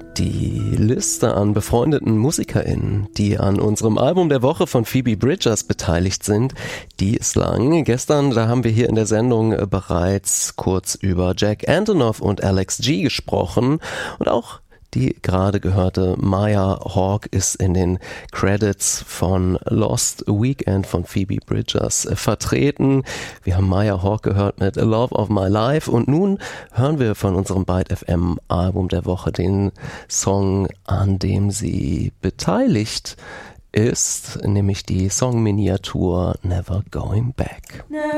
Die Liste an befreundeten MusikerInnen, die an unserem Album der Woche von Phoebe Bridgers beteiligt sind, die ist lang. Gestern, da haben wir hier in der Sendung bereits kurz über Jack Antonoff und Alex G gesprochen und auch die gerade gehörte Maya Hawke ist in den Credits von Lost Weekend von Phoebe Bridgers vertreten. Wir haben Maya Hawke gehört mit A Love of My Life und nun hören wir von unserem Byte FM Album der Woche den Song, an dem sie beteiligt ist, nämlich die Songminiatur Never Going Back.